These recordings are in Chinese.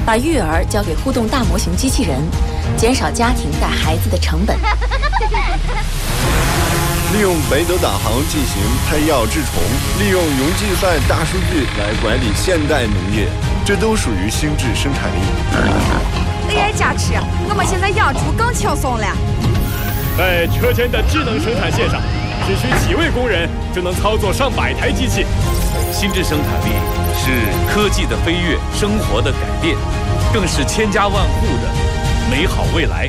把育儿交给互动大模型机器人，减少家庭带孩子的成本。 利用北斗导航进行配药治虫，利用云计算大数据来管理现代农业，这都属于心智生产力。 AI 加持，我们现在养猪更轻松了。 在车间的智能生产线上，只需几位工人就能操作上百台机器。 心智生产力是科技的飞跃，生活的改变，更是千家万户的美好未来。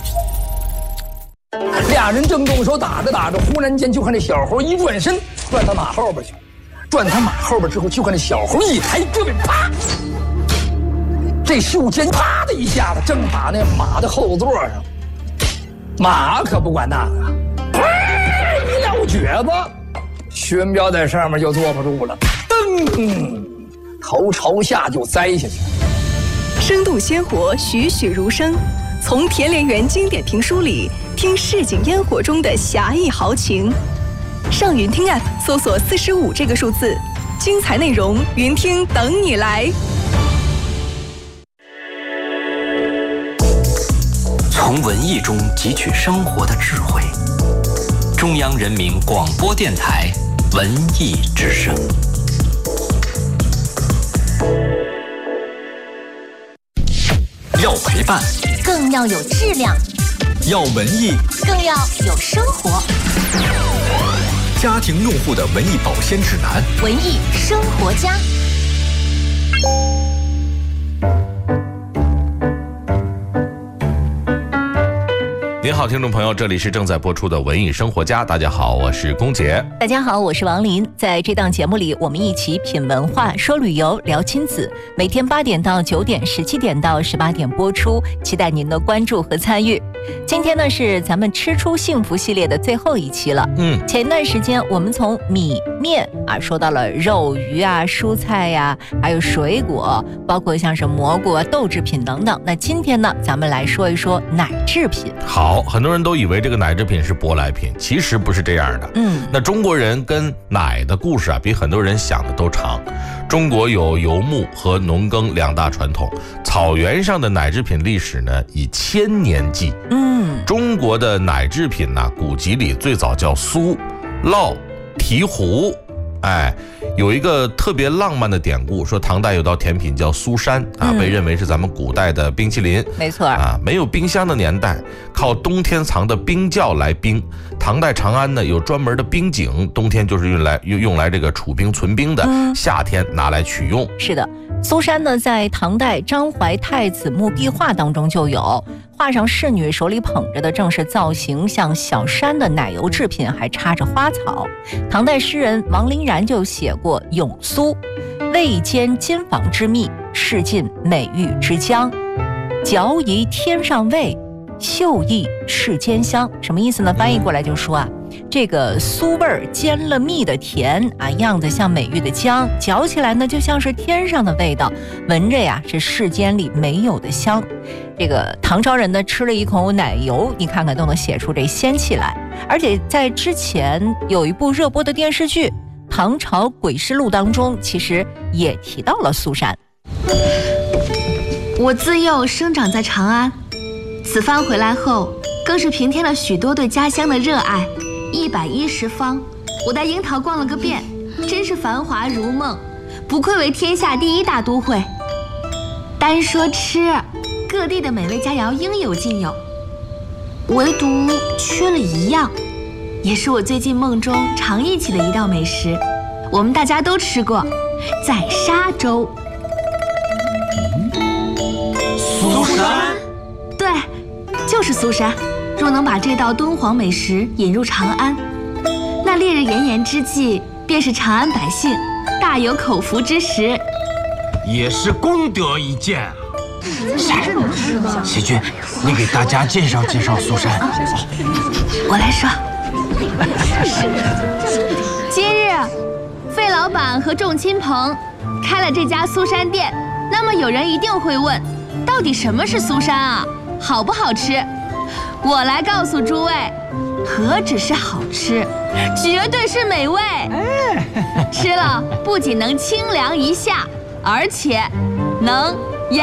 俩人正动手打着打着，忽然间就看这小猴一转身，转到马后边去，转他马后边之后，就看这小猴一抬胳膊，啪，这袖尖啪的一下子正打那马的后座上，马可不管那个，一撂蹶子，薛彪在上面就坐不住了，噔，头朝下就栽下去。 生动鲜活，栩栩如生。从田连元经典评书里听市井烟火中的侠义豪情。上云听 App 搜索45这个数字，精彩内容云听等你来。 从文艺中汲取生活的智慧。中央人民广播电台文艺之声。要陪伴， 更要有质量； 要文艺， 更要有生活。 家庭用户的文艺保鲜指南， 文艺生活家。 您好，听众朋友，这里是正在播出的文艺生活家。大家好，我是龚杰。 大家好，我是王林。在这档节目里，我们一起品文化、说旅游、聊亲子。每天8点到9点，17点到18点播出，期待您的关注和参与。今天呢是咱们吃出幸福系列的最后一期了。前一段时间我们从米面啊说到了肉鱼啊、蔬菜呀，还有水果，包括像是蘑菇啊、豆制品等等。那今天呢，咱们来说一说奶制品。 好，很多人都以为这个奶制品是舶来品，其实不是这样的。那中国人跟奶的故事啊，比很多人想的都长。中国有游牧和农耕两大传统，草原上的奶制品历史呢以1000年计。中国的奶制品呢，古籍里最早叫酥、烙、提壶。有一个特别浪漫的典故，说唐代有道甜品叫酥山啊，被认为是咱们古代的冰淇淋。 没错啊，没有冰箱的年代，靠冬天藏的冰窖来冰。唐代长安呢有专门的冰井，冬天就是用来这个储冰存冰的，夏天拿来取用。 是的，酥山呢在唐代张怀太子墓壁画当中就有，画上侍女手里捧着的正是造型像小山的奶油制品，还插着花草。唐代诗人王林然就写过咏酥，味兼金纺之蜜，试尽美玉之浆，嚼宜天上味，嗅意世间香。什么意思呢？翻译过来就说啊，这个酥味儿兼了蜜的甜啊，样子像美玉的浆，嚼起来呢就像是天上的味道，闻着呀是世间里没有的香。这个唐朝人呢吃了一口奶油，你看看都能写出这仙气来。而且在之前有一部热播的电视剧《唐朝诡事录》当中，其实也提到了酥山。 我自幼生长在长安，此番回来后，更是平添了许多对家乡的热爱。110方，我带樱桃逛了个遍，真是繁华如梦，不愧为天下第1大都会。单说吃，各地的美味佳肴应有尽有，唯独缺了一样，也是我最近梦中常忆起的一道美食，我们大家都吃过，在沙洲。 酥山？ 对，就是酥山。若能把这道敦煌美食引入长安，那烈日炎炎之际，便是长安百姓大有口福之时， 也是功德一件啊。细菌，你给大家介绍介绍酥山。 我来说。今日，费老板和众亲朋开了这家酥山店，那么有人一定会问，到底什么是酥山啊？好不好吃？我来告诉诸位，何止是好吃，绝对是美味。吃了不仅能清凉一下，而且能